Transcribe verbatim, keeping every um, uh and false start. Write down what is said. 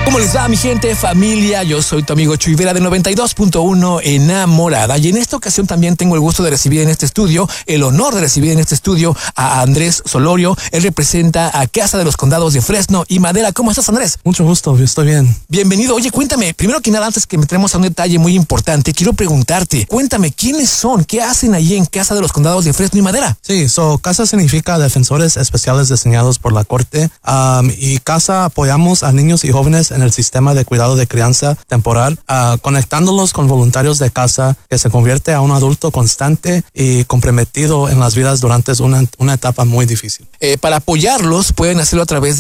¿Cómo les va, mi gente, familia? Yo soy tu amigo Chuy Vera de noventa y dos punto uno Enamorada, y en esta ocasión también tengo el gusto de recibir en este estudio, el honor de recibir en este estudio a Andrés Solorio. Él representa a Casa de los Condados de Fresno y Madera. ¿Cómo estás, Andrés? Mucho gusto, estoy bien. Bienvenido. Oye, cuéntame, primero que nada, antes que entremos a un detalle muy importante, quiero preguntarte, cuéntame, ¿quiénes son? ¿Qué hacen allí en Casa de los Condados de Fresno y Madera? Sí, so, CASA significa Defensores Especiales Designados por la Corte, um, y CASA apoyamos a niños y jóvenes en el sistema de cuidado de crianza temporal, uh, conectándolos con voluntarios de CASA que se convierte a un adulto constante y comprometido en las vidas durante una, una etapa muy difícil. Eh, para apoyarlos pueden hacerlo a través de